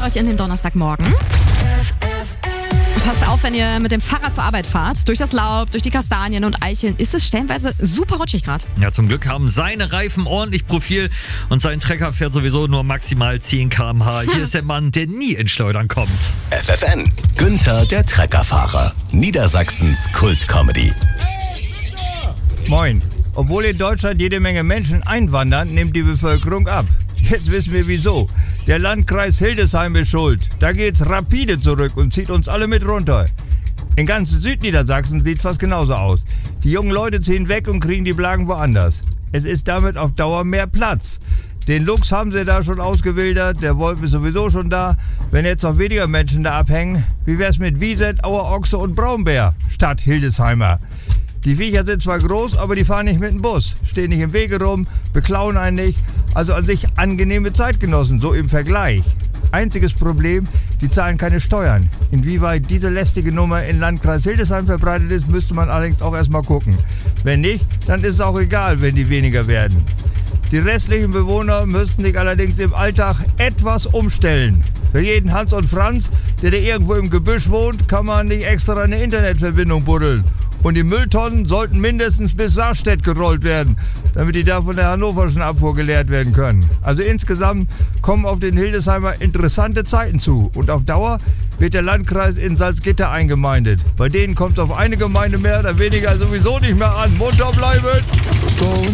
euch in den Donnerstagmorgen. Passt auf, wenn ihr mit dem Fahrrad zur Arbeit fahrt. Durch das Laub, durch die Kastanien und Eicheln ist es stellenweise super rutschig gerade. Ja, zum Glück haben seine Reifen ordentlich Profil und sein Trecker fährt sowieso nur maximal 10 km/h. Hier ist der Mann, der nie ins Schleudern kommt. FFN, Günther der Treckerfahrer. Niedersachsens Kultcomedy. Moin. Obwohl in Deutschland jede Menge Menschen einwandern, nimmt die Bevölkerung ab. Jetzt wissen wir wieso. Der Landkreis Hildesheim ist schuld. Da geht's rapide zurück und zieht uns alle mit runter. In ganz Südniedersachsen sieht's fast genauso aus. Die jungen Leute ziehen weg und kriegen die Blagen woanders. Es ist damit auf Dauer mehr Platz. Den Luchs haben sie da schon ausgewildert, der Wolf ist sowieso schon da. Wenn jetzt noch weniger Menschen da abhängen, wie wär's mit Wieset, Auerochse und Braunbär statt Hildesheimer? Die Viecher sind zwar groß, aber die fahren nicht mit dem Bus, stehen nicht im Wege rum, beklauen einen nicht. Also an sich angenehme Zeitgenossen, so im Vergleich. Einziges Problem, die zahlen keine Steuern. Inwieweit diese lästige Nummer im Landkreis Hildesheim verbreitet ist, müsste man allerdings auch erstmal gucken. Wenn nicht, dann ist es auch egal, wenn die weniger werden. Die restlichen Bewohner müssten sich allerdings im Alltag etwas umstellen. Für jeden Hans und Franz, der irgendwo im Gebüsch wohnt, kann man nicht extra eine Internetverbindung buddeln. Und die Mülltonnen sollten mindestens bis Saarstedt gerollt werden, damit die da von der hannoverschen Abfuhr geleert werden können. Also insgesamt kommen auf den Hildesheimer interessante Zeiten zu. Und auf Dauer wird der Landkreis in Salzgitter eingemeindet. Bei denen kommt es auf eine Gemeinde mehr oder weniger sowieso nicht mehr an. Munter bleiben!